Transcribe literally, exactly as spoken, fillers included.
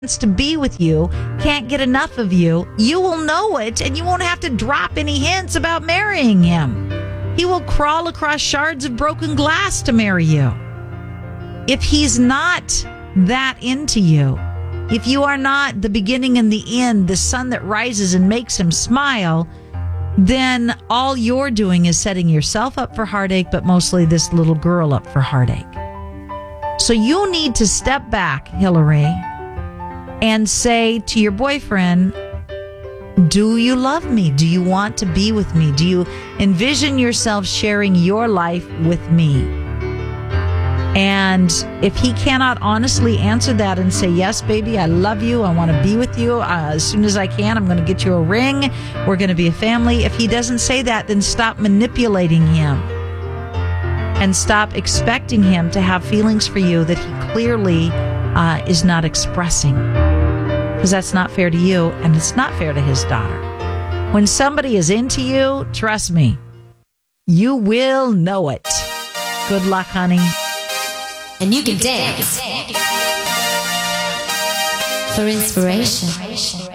to be with you, can't get enough of you, you will know it, and you won't have to drop any hints about marrying him. He will crawl across shards of broken glass to marry you. If he's not that into you, if you are not the beginning and the end, the sun that rises and makes him smile, then all you're doing is setting yourself up for heartache, but mostly this little girl up for heartache. So you need to step back, Hillary, and say to your boyfriend, do you love me? Do you want to be with me? Do you envision yourself sharing your life with me? And if he cannot honestly answer that and say, yes, baby, I love you, I want to be with you, uh, as soon as I can, I'm going to get you a ring, we're going to be a family. If he doesn't say that, then stop manipulating him and stop expecting him to have feelings for you that he clearly uh, is not expressing. Because that's not fair to you, and it's not fair to his daughter. When somebody is into you, trust me, you will know it. Good luck, honey. And you can dance for inspiration.